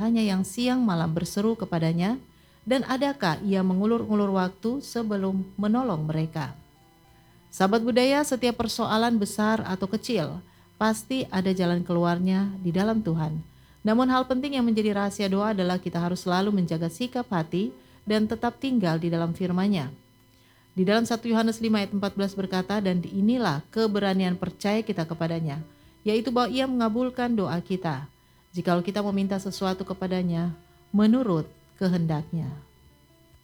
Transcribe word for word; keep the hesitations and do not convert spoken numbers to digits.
hanya yang siang malam berseru kepadanya? Dan adakah ia mengulur-ngulur waktu sebelum menolong mereka? Sahabat budaya, setiap persoalan besar atau kecil, pasti ada jalan keluarnya di dalam Tuhan. Namun hal penting yang menjadi rahasia doa adalah kita harus selalu menjaga sikap hati dan tetap tinggal di dalam firman-Nya. Di dalam satu Yohanes lima ayat empat belas berkata, dan inilah keberanian percaya kita kepadanya, yaitu bahwa ia mengabulkan doa kita, jikalau kita meminta sesuatu kepadanya menurut kehendaknya.